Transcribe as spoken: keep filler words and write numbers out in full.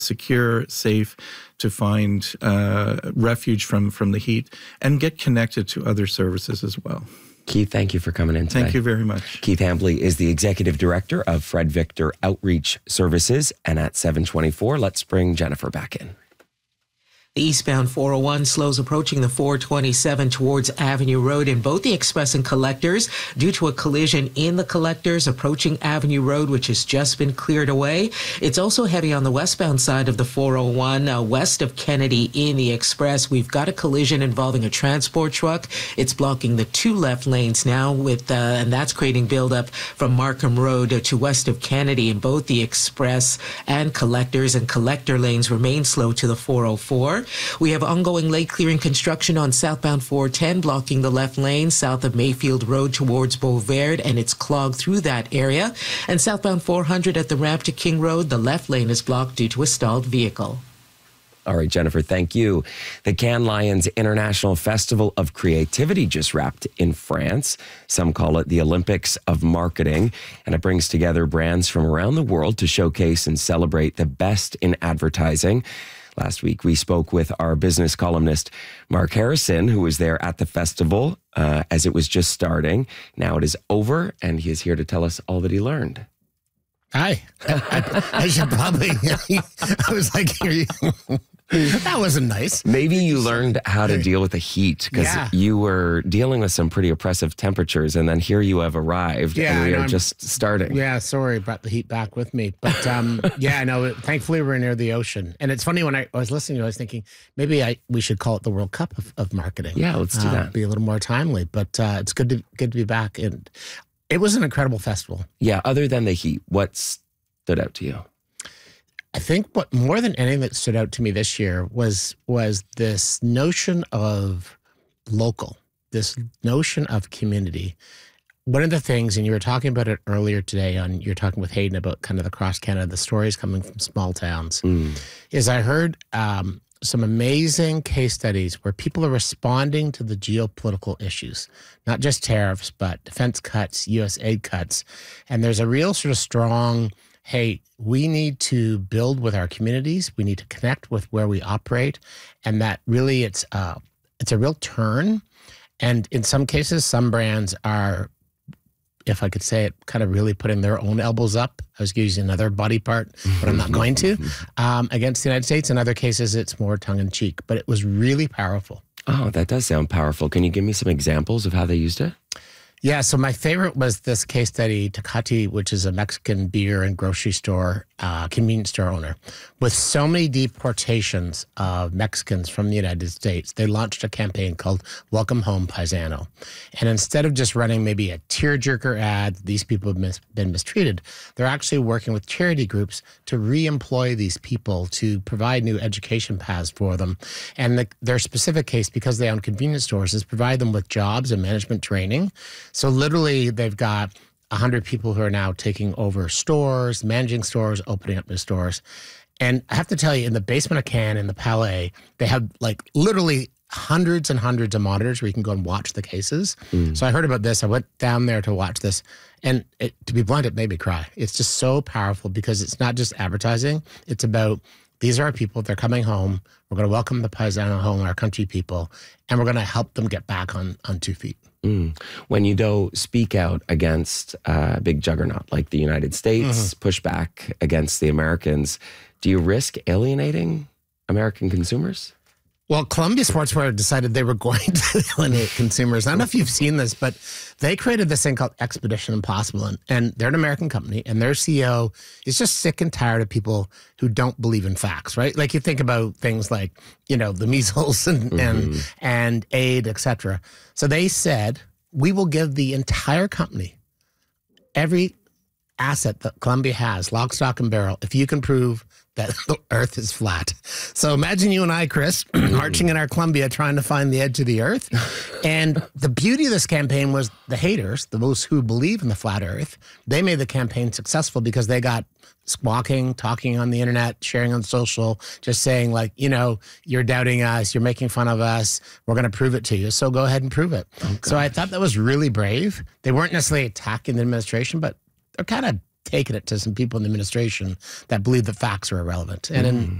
secure, safe, to find uh, refuge from, from the heat, and get connected to other services as well. Keith, thank you for coming in today. Thank you very much. Keith Hambly is the Executive Director of Fred Victor Outreach Services. And at seven twenty-four, let's bring Jennifer back in. The eastbound four oh one slows approaching the four twenty-seven towards Avenue Road in both the Express and Collectors due to a collision in the Collectors approaching Avenue Road, which has just been cleared away. It's also heavy on the westbound side of the four oh one uh, west of Kennedy in the Express. We've got a collision involving a transport truck. It's blocking the two left lanes now, with uh, and that's creating buildup from Markham Road to west of Kennedy in both the Express and Collectors, and Collector lanes remain slow to the four oh four. We have ongoing late clearing construction on southbound four ten, blocking the left lane south of Mayfield Road towards Beauverde, and it's clogged through that area. And southbound four hundred at the ramp to King Road, the left lane is blocked due to a stalled vehicle. All right, Jennifer, thank you. The Cannes Lions International Festival of Creativity just wrapped in France. Some call it the Olympics of Marketing, and it brings together brands from around the world to showcase and celebrate the best in advertising. Last week, we spoke with our business columnist, Mark Harrison, who was there at the festival uh, as it was just starting. Now it is over, and he is here to tell us all that he learned. Hi. I, I should probably, I was like, here you, that wasn't nice. Maybe you learned how to deal with the heat, because Yeah. you were dealing with some pretty oppressive temperatures, and then here you have arrived, Yeah, and we I know, are I'm- just starting. Yeah, sorry, brought the heat back with me. But um, yeah, no, thankfully we're near the ocean. And it's funny, when I, I was listening to you, I was thinking maybe I we should call it the World Cup of, of marketing. Yeah, let's do Uh, that. Be a little more timely. But uh, it's good to good to be back. And it was an incredible festival. Yeah, other than the heat, what stood out to you? I think what more than anything that stood out to me this year was was this notion of local, this notion of community. One of the things, and you were talking about it earlier today, on you're talking with Hayden about kind of across Canada, the stories coming from small towns, Mm. is I heard um, some amazing case studies where people are responding to the geopolitical issues, not just tariffs, but defense cuts, U S aid cuts. And there's a real sort of strong, hey, we need to build with our communities. We need to connect with where we operate. And that really, it's uh, it's a real turn. And in some cases, some brands are, if I could say it, kind of really putting their own elbows up. I was using another body part, but I'm not going to, um, against the United States. In other cases, it's more tongue-in-cheek. But it was really powerful. Oh, that does sound powerful. Can you give me some examples of how they used it? Yeah, so my favorite was this case study, Tecate, which is a Mexican beer and grocery store, uh, convenience store owner. With so many deportations of Mexicans from the United States, they launched a campaign called Welcome Home Paisano. And instead of just running maybe a tearjerker ad, these people have mis- been mistreated, they're actually working with charity groups to re-employ these people, to provide new education paths for them. And the, their specific case, because they own convenience stores, is provide them with jobs and management training. So literally, they've got one hundred people who are now taking over stores, managing stores, opening up new stores. And I have to tell you, in the basement of Cannes, in the Palais, they have like literally hundreds and hundreds of monitors where you can go and watch the cases. Mm. So I heard about this. I went down there to watch this. And it, to be blunt, it made me cry. It's just so powerful because it's not just advertising. It's about, these are our people. They're coming home. We're going to welcome the Paisano home, our country people, and we're going to help them get back on, on two feet. Mm. When you do speak out against a big juggernaut like the United States, mm-hmm. push back against the Americans, do you risk alienating American consumers? Well, Columbia Sportswear decided they were going to alienate consumers. I don't know if you've seen this, but they created this thing called Expedition Impossible. And, and they're an American company, and their C E O is just sick and tired of people who don't believe in facts, right? Like you think about things like, you know, the measles and, mm-hmm. and, and aid, et cetera. So they said, we will give the entire company every asset that Columbia has, lock, stock, and barrel, if you can prove that the earth is flat. So imagine you and I, Chris, marching in our Columbia trying to find the edge of the earth. And the beauty of this campaign was the haters, those who believe in the flat earth, they made the campaign successful because they got squawking, talking on the internet, sharing on social, just saying like, you know, you're doubting us, you're making fun of us, we're going to prove it to you. So go ahead and prove it. Oh, so I thought that was really brave. They weren't necessarily attacking the administration, but they're kind of taken it to some people in the administration that believe that facts are irrelevant. And in